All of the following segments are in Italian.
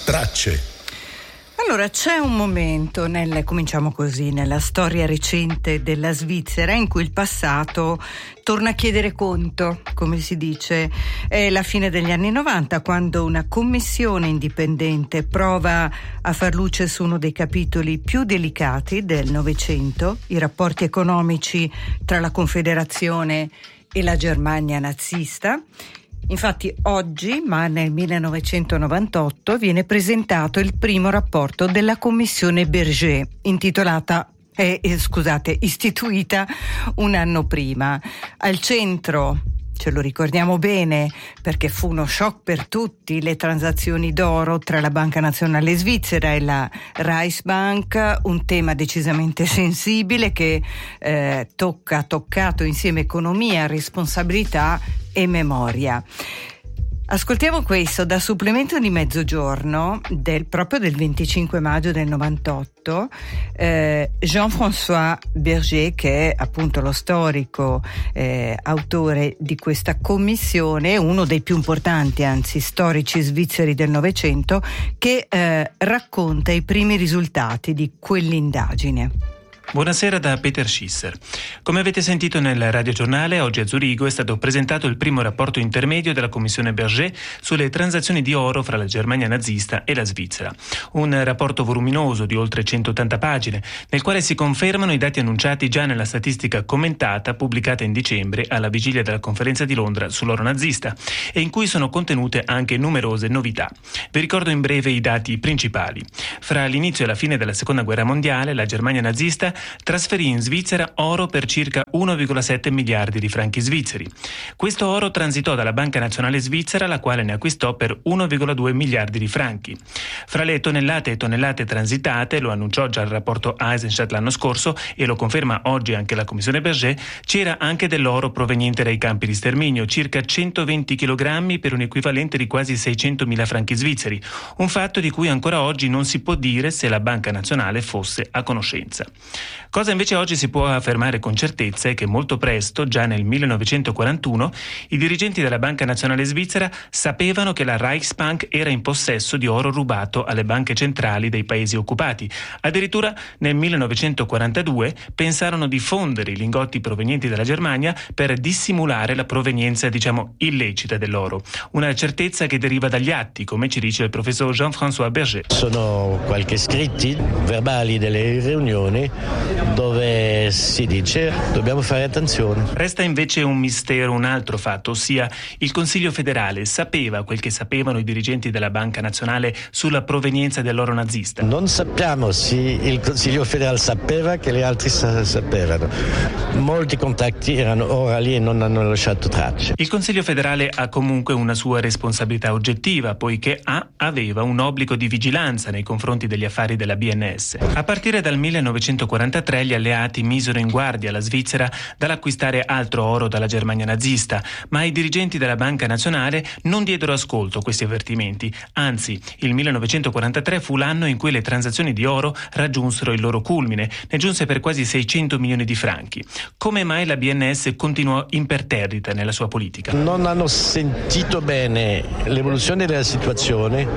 tracce. Allora, c'è un momento, cominciamo così, nella storia recente della Svizzera in cui il passato torna a chiedere conto, come si dice. È la fine degli anni 90, quando una commissione indipendente prova a far luce su uno dei capitoli più delicati del Novecento, i rapporti economici tra la Confederazione e la Germania nazista. Infatti oggi, ma nel 1998, viene presentato il primo rapporto della Commissione Berger, istituita un anno prima. Al centro, ce lo ricordiamo bene perché fu uno shock per tutti, le transazioni d'oro tra la Banca Nazionale Svizzera e la Reichsbank, un tema decisamente sensibile che ha toccato insieme economia, responsabilità e memoria. Ascoltiamo questo da Supplemento di Mezzogiorno proprio del 25 maggio del 98. Jean-François Berger, che è appunto lo storico autore di questa commissione, uno dei più importanti, anzi storici svizzeri del Novecento, che racconta i primi risultati di quell'indagine. Buonasera da Peter Schisser. Come avete sentito nel radiogiornale, oggi a Zurigo è stato presentato il primo rapporto intermedio della Commissione Berger sulle transazioni di oro fra la Germania nazista e la Svizzera. Un rapporto voluminoso di oltre 180 pagine, nel quale si confermano i dati annunciati già nella statistica commentata pubblicata in dicembre alla vigilia della conferenza di Londra sull'oro nazista e in cui sono contenute anche numerose novità. Vi ricordo in breve i dati principali. Fra l'inizio e la fine della Seconda Guerra Mondiale, la Germania nazista trasferì in Svizzera oro per circa 1,7 miliardi di franchi svizzeri. Questo oro transitò dalla Banca Nazionale Svizzera, la quale ne acquistò per 1,2 miliardi di franchi. Fra le tonnellate e tonnellate transitate, lo annunciò già il rapporto Eisenstadt l'anno scorso e lo conferma oggi anche la Commissione Berger, c'era anche dell'oro proveniente dai campi di sterminio, circa 120 kg per un equivalente di quasi 600.000 franchi svizzeri, un fatto di cui ancora oggi non si può dire se la Banca Nazionale fosse a conoscenza. Cosa invece oggi si può affermare con certezza è che molto presto, già nel 1941, i dirigenti della Banca Nazionale Svizzera sapevano che la Reichsbank era in possesso di oro rubato alle banche centrali dei paesi occupati. Addirittura nel 1942 pensarono di fondere i lingotti provenienti dalla Germania per dissimulare la provenienza, illecita dell'oro. Una certezza che deriva dagli atti, come ci dice il professor Jean-François Berger. Sono qualche scritti verbali delle riunioni dove si dice dobbiamo fare attenzione. Resta invece un mistero un altro fatto, ossia il Consiglio federale sapeva quel che sapevano i dirigenti della Banca Nazionale sulla provenienza dell'oro nazista. Non sappiamo se il Consiglio federale sapeva che gli altri sapevano. Molti contatti erano orali e non hanno lasciato tracce. Il Consiglio federale ha comunque una sua responsabilità oggettiva, poiché aveva un obbligo di vigilanza nei confronti degli affari della BNS. A partire dal 1943 gli alleati misero in guardia la Svizzera dall'acquistare altro oro dalla Germania nazista, ma i dirigenti della Banca Nazionale non diedero ascolto a questi avvertimenti. Anzi, il 1943 fu l'anno in cui le transazioni di oro raggiunsero il loro culmine, ne giunse per quasi 600 milioni di franchi. Come mai la BNS continuò imperterrita nella sua politica? Non hanno sentito bene l'evoluzione della situazione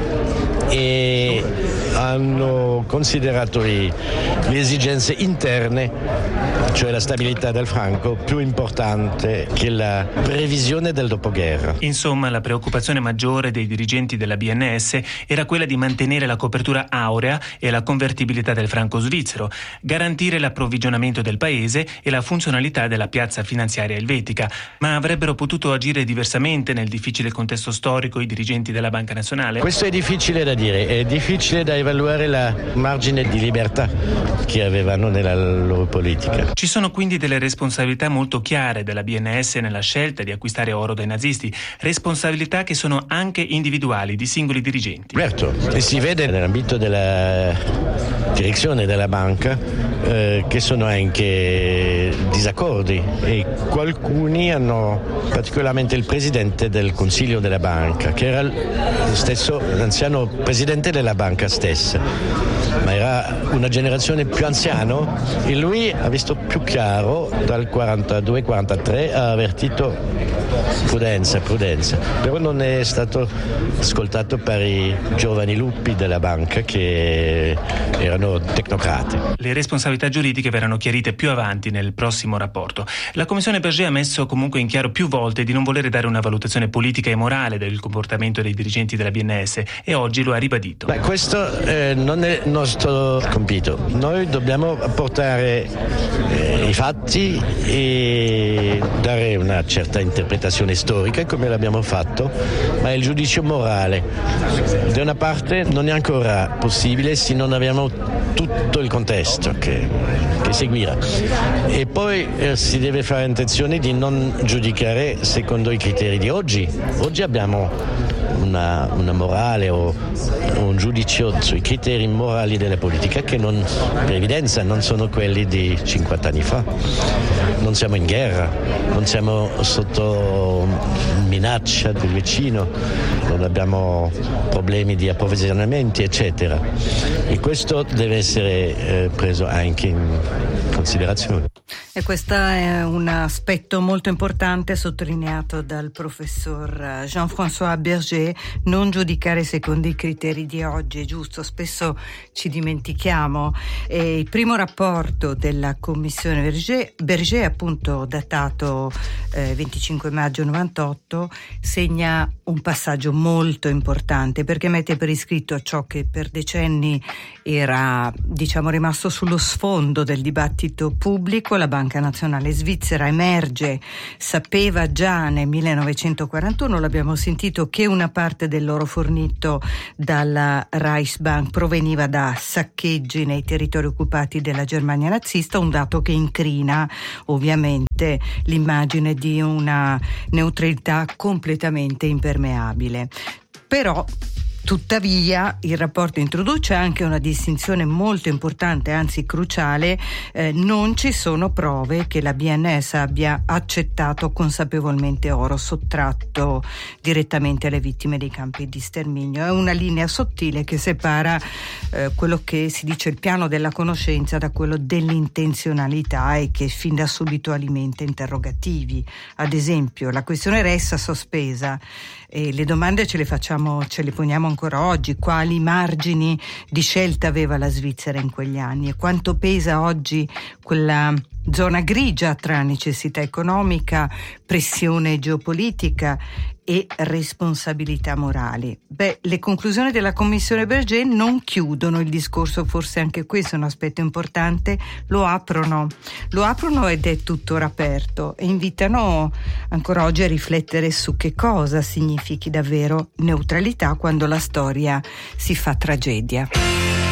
e hanno considerato le esigenze interne, cioè la stabilità del franco, più importante che la previsione del dopoguerra. Insomma, la preoccupazione maggiore dei dirigenti della BNS era quella di mantenere la copertura aurea e la convertibilità del franco svizzero, garantire l'approvvigionamento del paese e la funzionalità della piazza finanziaria elvetica. Ma avrebbero potuto agire diversamente nel difficile contesto storico i dirigenti della Banca Nazionale? Questo è difficile da dire, è difficile da evaluare la margine di libertà che avevano nella loro politica. Ci sono quindi delle responsabilità molto chiare della BNS nella scelta di acquistare oro dai nazisti, responsabilità che sono anche individuali di singoli dirigenti. Certo, e si vede nell'ambito della direzione della banca che sono anche disaccordi, e alcuni hanno, particolarmente il presidente del Consiglio della banca, che era lo stesso l'anziano presidente della banca stessa, ma era una generazione più anziano, e lui ha visto più chiaro dal 42-43, ha avvertito prudenza, però non è stato ascoltato per i giovani lupi della banca che erano tecnocrati. Le responsabilità giuridiche verranno chiarite più avanti nel prossimo rapporto. La Commissione Berger ha messo comunque in chiaro più volte di non volere dare una valutazione politica e morale del comportamento dei dirigenti della BNS, e oggi lo ha ribadito. Questo non è il nostro compito. Noi dobbiamo portare i fatti e dare una certa interpretazione storica, come l'abbiamo fatto, ma il giudizio morale da una parte non è ancora possibile se non abbiamo tutto il contesto che seguirà, e poi si deve fare attenzione di non giudicare secondo i criteri di oggi. Oggi abbiamo una morale o un giudizio sui criteri morali della politica che non, per evidenza, non sono quelli di 50 anni fa. Non siamo in guerra, non siamo sotto minaccia del vicino, non abbiamo problemi di approvvigionamenti, eccetera. E questo deve essere preso anche in considerazione. E questo è un aspetto molto importante sottolineato dal professor Jean-François Berger: non giudicare secondo i criteri di oggi. È giusto, spesso ci dimentichiamo. E il primo rapporto della Commissione Berger, appunto datato 25 maggio 98, segna un passaggio molto importante, perché mette per iscritto ciò che per decenni era, rimasto sullo sfondo del dibattito pubblico. La Banca Nazionale Svizzera emerge, sapeva già nel 1941, l'abbiamo sentito, che una parte dell'oro fornito dalla Reichsbank proveniva da saccheggi nei territori occupati della Germania nazista, un dato che incrina ovviamente l'immagine di una neutralità completamente impermeabile. Però tuttavia il rapporto introduce anche una distinzione molto importante, anzi cruciale: non ci sono prove che la BNS abbia accettato consapevolmente oro sottratto direttamente alle vittime dei campi di sterminio. È una linea sottile che separa quello che si dice il piano della conoscenza da quello dell'intenzionalità, e che fin da subito alimenta interrogativi. Ad esempio, la questione resta sospesa e le domande ce le poniamo ancora oggi. Quali margini di scelta aveva la Svizzera in quegli anni, e quanto pesa oggi quella zona grigia tra necessità economica, pressione geopolitica e responsabilità morali? Le conclusioni della Commissione Berger non chiudono il discorso, forse anche questo è un aspetto importante, lo aprono ed è tuttora aperto, e invitano ancora oggi a riflettere su che cosa significhi davvero neutralità quando la storia si fa tragedia.